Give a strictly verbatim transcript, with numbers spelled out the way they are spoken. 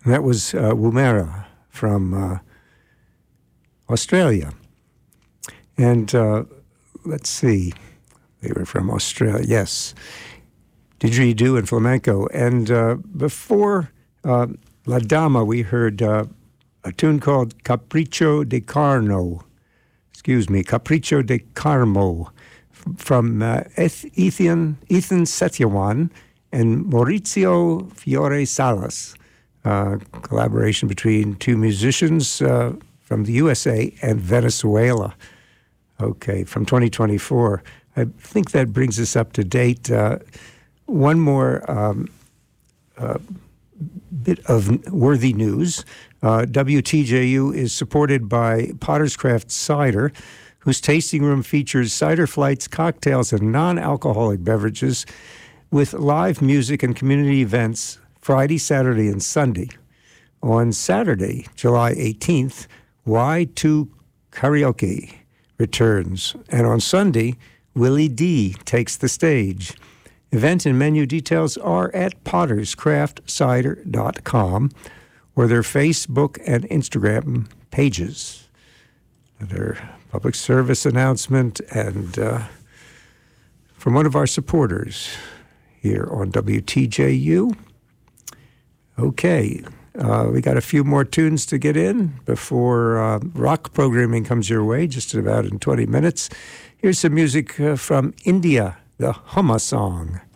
And that was uh, Woomera from uh, Australia. And uh, let's see, they were from Australia, yes. Didgeridoo and flamenco. And uh, before uh, La Dama, we heard uh, a tune called Capriccio de Carno. Excuse me, Capriccio de Carmo from uh, Ethan, Ethan Setyawan and Maurizio Fiore Salas. Uh, collaboration between two musicians uh, from the U S A and Venezuela. Okay, from twenty twenty-four. I think that brings us up to date. Uh, one more um, uh, bit of worthy news. Uh, W T J U is supported by Potter's Craft Cider, whose tasting room features cider flights, cocktails, and non-alcoholic beverages with live music and community events Friday, Saturday, and Sunday. On Saturday, July eighteenth, Y two Karaoke returns, and on Sunday, Willie D takes the stage. Event and menu details are at potters craft cider dot com or their Facebook and Instagram pages. Their public service announcement and uh, from one of our supporters here on W T J U. Okay, uh, we got a few more tunes to get in before uh, rock programming comes your way, just about in twenty minutes. Here's some music uh, from India, the Humma Song.